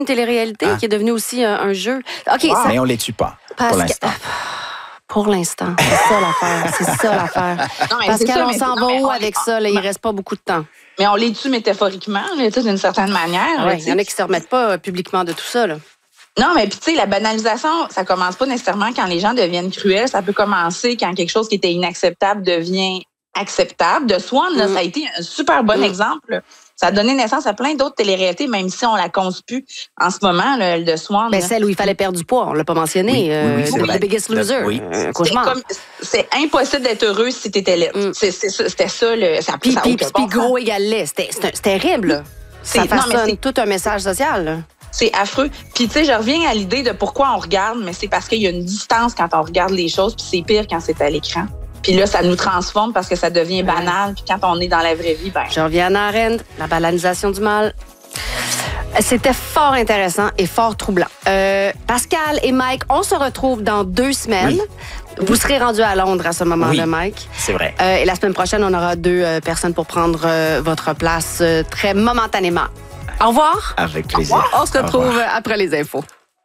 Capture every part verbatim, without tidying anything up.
Une télé-réalité ah. qui est devenue aussi un, un jeu. Ok, wow. ça... Mais on les tue pas, Parce pour l'instant. Que... Pour l'instant, c'est ça l'affaire. C'est ça l'affaire. Non, Pascal, on s'en va où avec ça? Là, il ne reste pas beaucoup de temps. Mais on les tue métaphoriquement, là, d'une certaine manière. Ouais, il y en a qui ne se remettent pas publiquement de tout ça. Là. Non, mais puis tu sais, la banalisation, ça commence pas nécessairement quand les gens deviennent cruels. Ça peut commencer quand quelque chose qui était inacceptable devient acceptable. De Swan, là, mm. ça a été un super bon mm. exemple. Ça a donné naissance à plein d'autres téléréalités, même si on la conçue plus en ce moment, là, le de Swan. Ben, celle où il fallait perdre du poids, on l'a pas mentionné. Oui, euh, oui, oui, The Biggest Loser. Oui. Euh, c'est, comme, c'est impossible d'être heureux si t'étais laide. Mm. C'est, c'est, c'était ça, le, ça Puis, puis, puis gros égale laid. C'était, c'était, c'était terrible. Là. Ça façonne tout un message social. Là. C'est affreux. Puis, tu sais, je reviens à l'idée de pourquoi on regarde, mais c'est parce qu'il y a une distance quand on regarde les choses, puis c'est pire quand c'est à l'écran. Puis là, ça nous transforme parce que ça devient banal. Puis quand on est dans la vraie vie, ben... Je reviens à Hannah Arendt, la banalisation du mal. C'était fort intéressant et fort troublant. Euh, Pascal et Mike, on se retrouve dans deux semaines. Oui. Vous serez rendus à Londres à ce moment-là, oui, Mike. C'est vrai. Euh, et la semaine prochaine, on aura deux euh, personnes pour prendre euh, votre place euh, très momentanément. Au revoir. Avec plaisir. On se retrouve après les infos.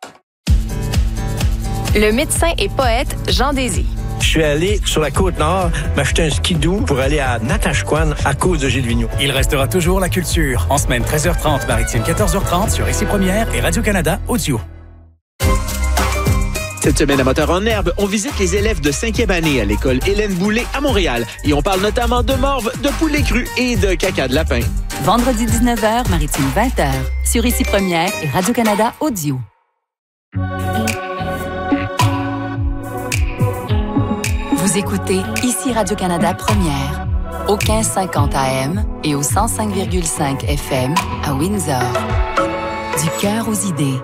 Le médecin et poète Jean Désy. Je suis allé sur la Côte-Nord m'acheter un skidoo pour aller à Natashquan à cause de Gilles Vigneault. Il restera toujours la culture. En semaine treize heures trente, maritime quatorze heures trente sur Ici Première et Radio-Canada Audio. Cette semaine à Moteur en Herbe, on visite les élèves de cinquième année à l'école Hélène Boulay à Montréal. Et on parle notamment de morve, de poulet cru et de caca de lapin. Vendredi dix-neuf heures, maritime vingt heures sur Ici Première et Radio-Canada Audio. Vous écoutez Ici Radio-Canada Première, au quinze cinquante A M et au cent cinq virgule cinq F M à Windsor. Du cœur aux idées.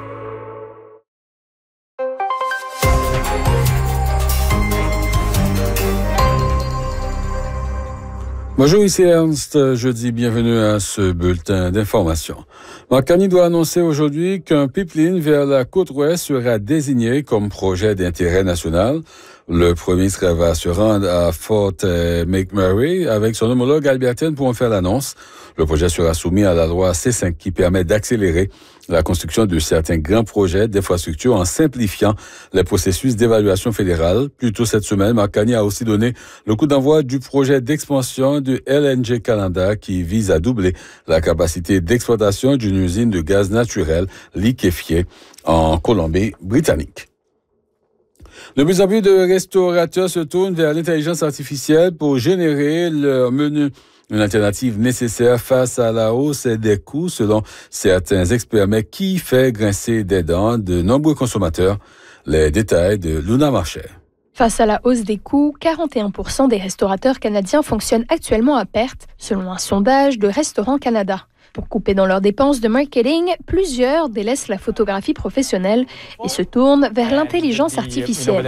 Bonjour, ici Ernst. Je dis bienvenue à ce bulletin d'information. Marc Carney doit annoncer aujourd'hui qu'un pipeline vers la côte ouest sera désigné comme projet d'intérêt national. Le premier ministre va se rendre à Fort McMurray avec son homologue albertaine pour en faire l'annonce. Le projet sera soumis à la loi C cinq qui permet d'accélérer la construction de certains grands projets d'infrastructure en simplifiant les processus d'évaluation fédérale. Plus tôt cette semaine, Marc Carney a aussi donné le coup d'envoi du projet d'expansion de L N G Canada qui vise à doubler la capacité d'exploitation d'une usine de gaz naturel liquéfié en Colombie-Britannique. De plus en plus de restaurateurs se tournent vers l'intelligence artificielle pour générer leur menu. Une alternative nécessaire face à la hausse des coûts, selon certains experts, mais qui fait grincer des dents de nombreux consommateurs. Les détails de Luna Marcher. Face à la hausse des coûts, quarante et un pour cent des restaurateurs canadiens fonctionnent actuellement à perte, selon un sondage de Restaurants Canada. Pour couper dans leurs dépenses de marketing, plusieurs délaissent la photographie professionnelle et se tournent vers l'intelligence artificielle.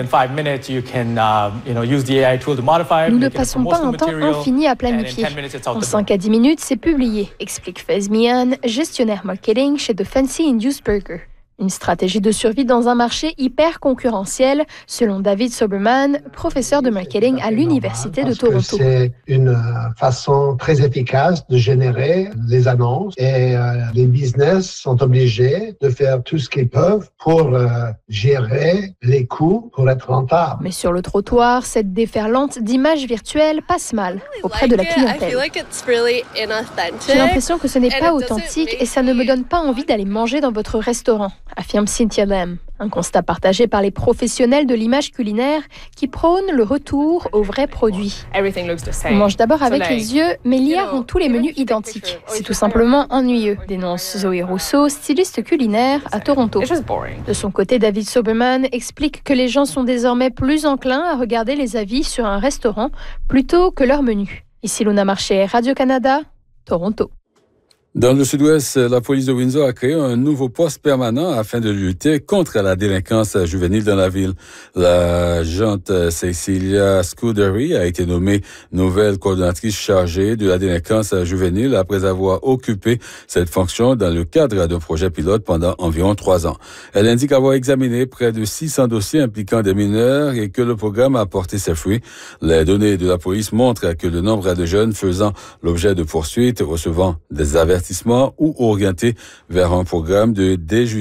Nous ne passons pas un temps infini à planifier. En cinq à dix minutes, c'est publié, explique Faiz Mian, gestionnaire marketing chez The Fancy Induced Burger. Une stratégie de survie dans un marché hyper concurrentiel, selon David Soberman, professeur de marketing à l'Université de Toronto. C'est une façon très efficace de générer les annonces et euh, les business sont obligés de faire tout ce qu'ils peuvent pour euh, gérer les coûts pour être rentables. Mais sur le trottoir, cette déferlante d'images virtuelles passe mal auprès de la clientèle. J'ai l'impression que ce n'est pas authentique et ça ne me donne pas envie d'aller manger dans votre restaurant, affirme Cynthia Lam. Un constat partagé par les professionnels de l'image culinaire qui prônent le retour aux vrais produits. On mange d'abord avec les yeux, mais l'I A rend tous les menus identiques. C'est tout simplement ennuyeux, dénonce Zoé Rousseau, styliste culinaire à Toronto. De son côté, David Soberman explique que les gens sont désormais plus enclins à regarder les avis sur un restaurant plutôt que leur menu. Ici Luna Marcher, Radio-Canada, Toronto. Dans le sud-ouest, la police de Windsor a créé un nouveau poste permanent afin de lutter contre la délinquance juvénile dans la ville. L'agente Cecilia Scuderi a été nommée nouvelle coordonnatrice chargée de la délinquance juvénile après avoir occupé cette fonction dans le cadre d'un projet pilote pendant environ trois ans. Elle indique avoir examiné près de six cents dossiers impliquant des mineurs et que le programme a porté ses fruits. Les données de la police montrent que le nombre de jeunes faisant l'objet de poursuites, recevant des avertissements ou orientés vers un programme de déjudiciarisation